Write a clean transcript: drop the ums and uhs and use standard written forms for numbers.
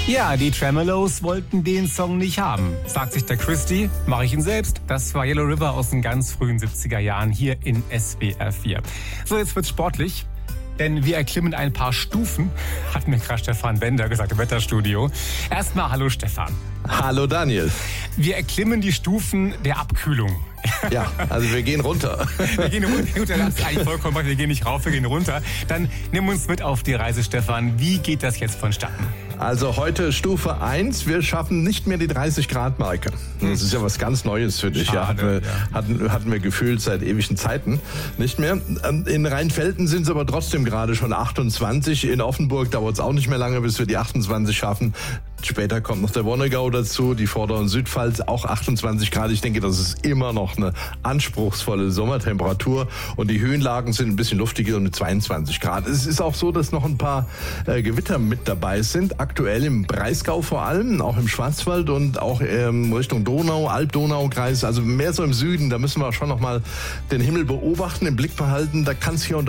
Ja, die Tremeloes wollten den Song nicht haben. Sagt sich der Christy, mache ich ihn selbst. Das war Yellow River aus den ganz frühen 70er Jahren hier in SWR 4. So, jetzt wird's sportlich. Denn wir erklimmen ein paar Stufen, hat mir gerade Stefan Bender gesagt im Wetterstudio. Erstmal hallo Stefan. Hallo Daniel. Wir erklimmen die Stufen der Abkühlung. Ja, also wir gehen runter. Wir gehen runter, das ist eigentlich vollkommen recht. Wir gehen nicht rauf, wir gehen runter. Dann nimm uns mit auf die Reise, Stefan. Wie geht das jetzt vonstatten? Also heute Stufe 1, wir schaffen nicht mehr die 30-Grad-Marke. Das ist ja was ganz Neues für dich. Schade, hatten wir gefühlt seit ewigen Zeiten nicht mehr. In Rheinfelden sind es aber trotzdem gerade schon 28. In Offenburg dauert es auch nicht mehr lange, bis wir die 28 schaffen. Später kommt noch der Wonnegau dazu, die Vorder- und Südpfalz, auch 28 Grad. Ich denke, das ist immer noch eine anspruchsvolle Sommertemperatur. Und die Höhenlagen sind ein bisschen luftiger mit 22 Grad. Es ist auch so, dass noch ein paar Gewitter mit dabei sind. Aktuell im Breisgau vor allem, auch im Schwarzwald und auch Richtung Donau, Alb-Donau-Kreis. Also mehr so im Süden, da müssen wir schon noch mal den Himmel beobachten, im Blick behalten. Da kann es hier und